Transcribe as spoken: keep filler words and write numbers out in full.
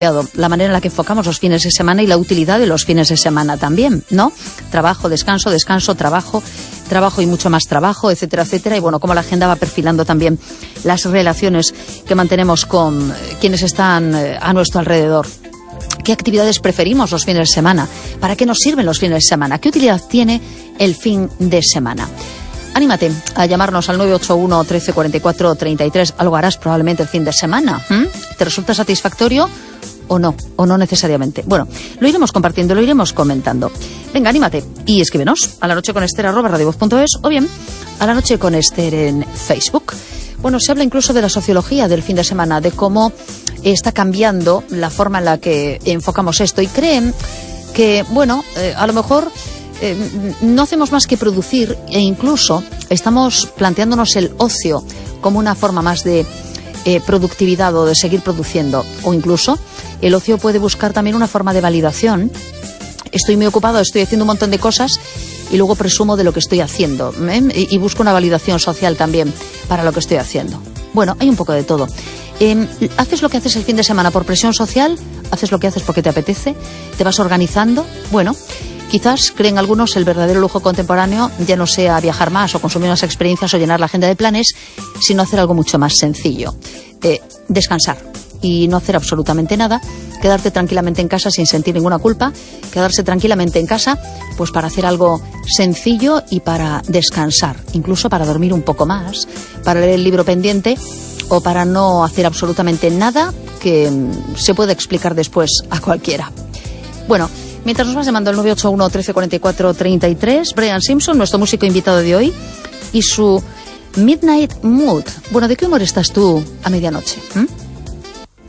la manera en la que enfocamos los fines de semana y la utilidad de los fines de semana también, ¿no? Trabajo, descanso, descanso, trabajo, trabajo y mucho más trabajo, etcétera, etcétera. Y bueno, cómo la agenda va perfilando también las relaciones que mantenemos con quienes están a nuestro alrededor. ¿Qué actividades preferimos los fines de semana? ¿Para qué nos sirven los fines de semana? ¿Qué utilidad tiene el fin de semana? Anímate a llamarnos al nueve ocho uno, trece, cuarenta y cuatro, treinta y tres. Algo harás probablemente el fin de semana. ¿Mm? ¿Te resulta satisfactorio o no? O no necesariamente. Bueno, lo iremos compartiendo, lo iremos comentando. Venga, anímate y escríbenos a la noche con Esther arroba radiovoz punto es o bien a la noche con Esther en Facebook. Bueno, se habla incluso de la sociología del fin de semana, de cómo está cambiando la forma en la que enfocamos esto y creen que, bueno, eh, a lo mejor eh, no hacemos más que producir e incluso estamos planteándonos el ocio como una forma más de eh, productividad o de seguir produciendo, o incluso el ocio puede buscar también una forma de validación. Estoy muy ocupado, estoy haciendo un montón de cosas y luego presumo de lo que estoy haciendo, ¿eh? y, y busco una validación social también para lo que estoy haciendo. Bueno, hay un poco de todo. Eh, ¿Haces lo que haces el fin de semana por presión social? ¿Haces lo que haces porque te apetece? ¿Te vas organizando? Bueno, quizás creen algunos el verdadero lujo contemporáneo ya no sea viajar más o consumir unas experiencias o llenar la agenda de planes, sino hacer algo mucho más sencillo. Eh, descansar y no hacer absolutamente nada, quedarte tranquilamente en casa sin sentir ninguna culpa, quedarse tranquilamente en casa pues para hacer algo sencillo y para descansar, incluso para dormir un poco más, para leer el libro pendiente o para no hacer absolutamente nada que se pueda explicar después a cualquiera. Bueno, mientras nos vas llamando al nueve ocho uno, trece, cuarenta y cuatro, treinta y tres, Brian Simpson, nuestro músico invitado de hoy, y su Midnight Mood. Bueno, ¿de qué humor estás tú a medianoche? ¿Mm?